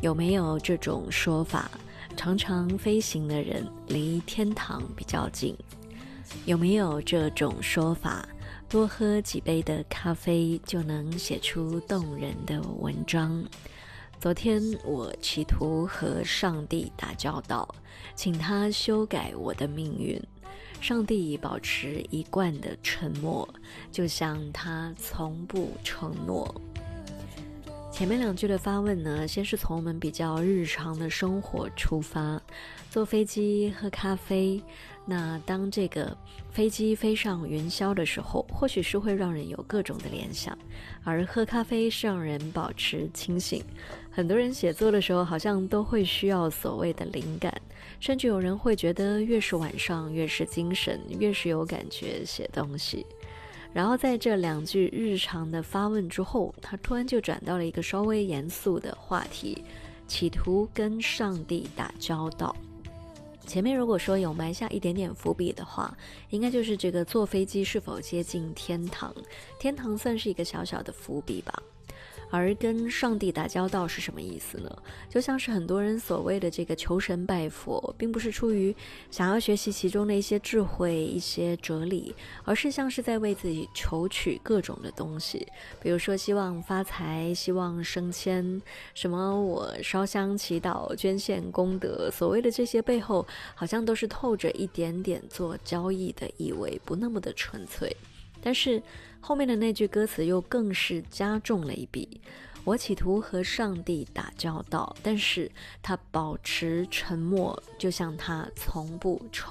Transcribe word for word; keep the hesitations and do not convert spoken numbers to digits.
有没有这种说法，常常飞行的人离天堂比较近？有没有这种说法，多喝几杯的咖啡就能写出动人的文章？昨天我企图和上帝打交道，请他修改我的命运。上帝保持一贯的沉默，就像他从不承诺。前面两句的发问呢，先是从我们比较日常的生活出发，坐飞机喝咖啡，那当这个飞机飞上云霄的时候，或许是会让人有各种的联想，而喝咖啡是让人保持清醒。很多人写作的时候好像都会需要所谓的灵感，甚至有人会觉得越是晚上越是精神，越是有感觉写东西。然后在这两句日常的发问之后，他突然就转到了一个稍微严肃的话题，企图跟上帝打交道。前面如果说有埋下一点点伏笔的话，应该就是这个坐飞机是否接近天堂，天堂算是一个小小的伏笔吧。而跟上帝打交道是什么意思呢？就像是很多人所谓的这个求神拜佛，并不是出于想要学习其中的一些智慧、一些哲理，而是像是在为自己求取各种的东西，比如说希望发财、希望升迁，什么我烧香祈祷、捐献功德，所谓的这些背后好像都是透着一点点做交易的意味，不那么的纯粹。但是后面的那句歌词又更是加重了一笔，我企图和上帝打交道，但是他保持沉默，就像他从不